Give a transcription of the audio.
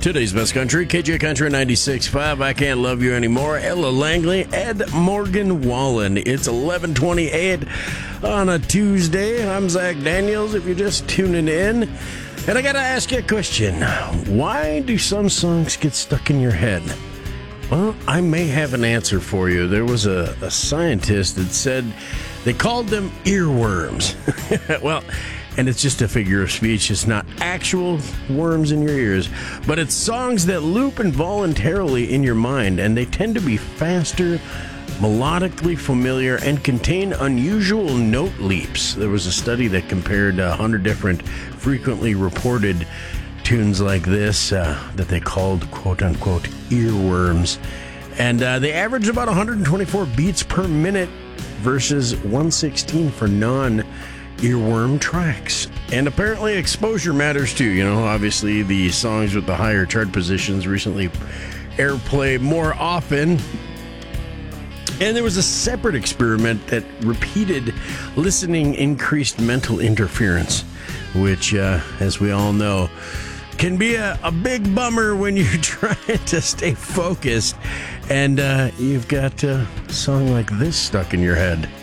Today's best country, KJ Country 96.5. I Can't Love You Anymore. Ella Langley, Ed Morgan Wallen. It's 11:28 on a Tuesday. I'm Zach Daniels, if you're just tuning in. And I got to ask you a question. Why do some songs get stuck in your head? Well, I may have an answer for you. There was a scientist that said they called them earworms. Well, and it's just a figure of speech. It's not actual worms in your ears, but it's songs that loop involuntarily in your mind, and they tend to be faster, melodically familiar, and contain unusual note leaps. There was a study that compared 100 different frequently reported tunes like this that they called quote-unquote earworms, and they averaged about 124 beats per minute versus 116 for non-earworm tracks. And apparently exposure matters too. You know, obviously the songs with the higher chart positions recently airplay more often. And there was a separate experiment that repeated listening increased mental interference, which, as we all know, can be a big bummer when you're trying to stay focused and you've got a song like this stuck in your head.